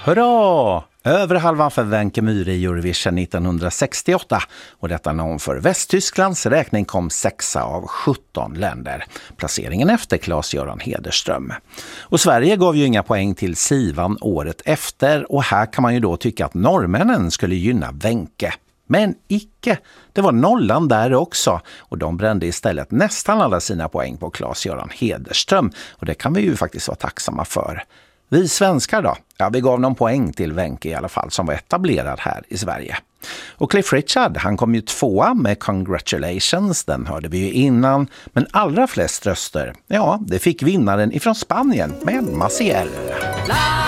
Hurra! Över halvan för Wenche Myhre i Eurovision 1968 och detta när hon för Västtysklands räkning kom 6 av 17 länder. Placeringen efter Claes-Göran Hederström. Och Sverige gav ju inga poäng till Sivan året efter och här kan man ju då tycka att norrmännen skulle gynna Wenche. Men icke, det var nollan där också och de brände istället nästan alla sina poäng på Claes-Göran Hederström och det kan vi ju faktiskt vara tacksamma för. Vi svenskar då? Ja, vi gav någon poäng till Wenche i alla fall som var etablerad här i Sverige. Och Cliff Richard, han kom ju 2 med Congratulations, den hörde vi ju innan. Men allra flest röster, ja, det fick vinnaren ifrån Spanien med Maciel.